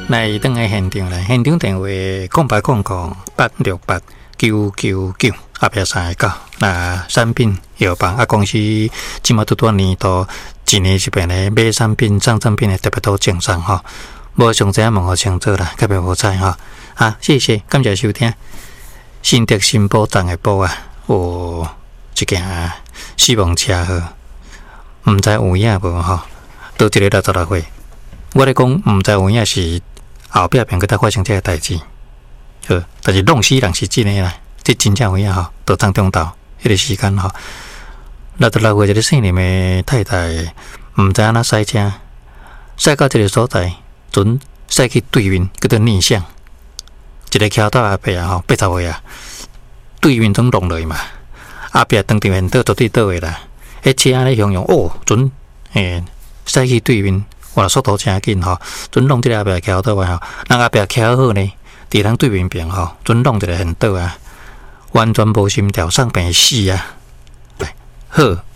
来登来现场来，现场电话0800-868-999后壁39。那产品药房公司即马拄年度一年一遍的买产品、涨产品的特别多奖赏哈。无详细问我清楚啦，特别无知哈。谢谢，感谢收听。新德新宝站的宝有一件死亡车祸，毋知有影无吼？倒一个66岁，我咧讲毋知有影是后壁边佮他发生这个代志，但是弄死人是真诶啦，这真正有影吼，到张中道迄个时间吼，66岁一个姓林诶太太，毋知安怎驶车，驶到一个所在，准驶去对面叫做逆向，一个桥道后壁吼，80岁对面总弄落去嘛，后壁当场现倒绝对倒诶啦，迄车咧形容准驶去对面。哇，速度真紧吼，准弄即个后壁桥倒吼，人后壁桥好呢，伫人对面边吼，准弄一个现倒完全无心跳，上病死好。